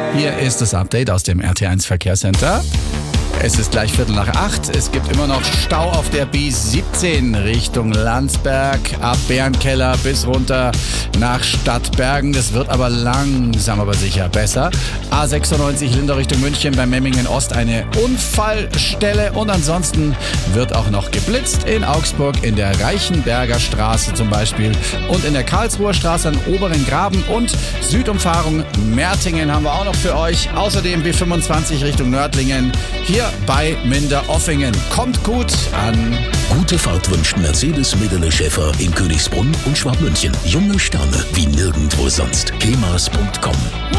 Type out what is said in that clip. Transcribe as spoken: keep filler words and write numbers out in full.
Hier ist das Update aus dem R T eins Verkehrscenter. Es ist gleich Viertel nach acht. Es gibt immer noch Stau auf der B siebzehn Richtung Landsberg, ab Bärenkeller bis runter nach Stadtbergen. Das wird aber langsam, aber sicher besser. A sechsundneunzig Lindau Richtung München bei Memmingen Ost eine Unfallstelle. Und ansonsten wird auch noch geblitzt in Augsburg in der Reichenberger Straße zum Beispiel und in der Karlsruher Straße an Oberen Graben und Südumfahrung Mertingen haben wir auch noch für euch. Außerdem B fünfundzwanzig Richtung Nördlingen. Hier bei Minderoffingen. Kommt gut an. Gute Fahrt wünscht Mercedes Medele Schäfer in Königsbrunn und Schwabmünchen. Junge Sterne wie nirgendwo sonst. kemas punkt com